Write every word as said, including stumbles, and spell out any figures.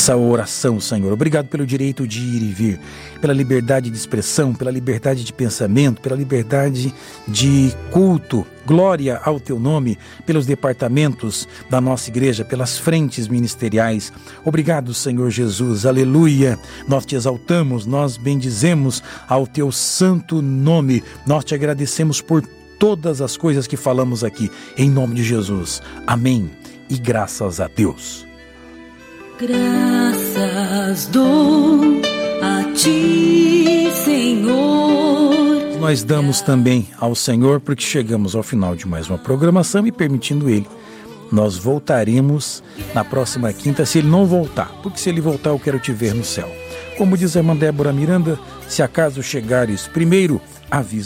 essa oração, Senhor. Obrigado pelo direito de ir e vir, pela liberdade de expressão, pela liberdade de pensamento, pela liberdade de culto. Glória ao Teu nome, pelos departamentos da nossa igreja, pelas frentes ministeriais. Obrigado, Senhor Jesus. Aleluia. Nós te exaltamos, nós bendizemos ao Teu santo nome. Nós te agradecemos por todas as coisas que falamos aqui. Em nome de Jesus. Amém. E graças a Deus. Graças dou a Ti, Senhor. Nós damos também ao Senhor porque chegamos ao final de mais uma programação e, permitindo Ele, nós voltaremos na próxima quinta, se Ele não voltar, porque se Ele voltar eu quero te ver no céu. Como diz a irmã Débora Miranda, se acaso chegares primeiro, avisa.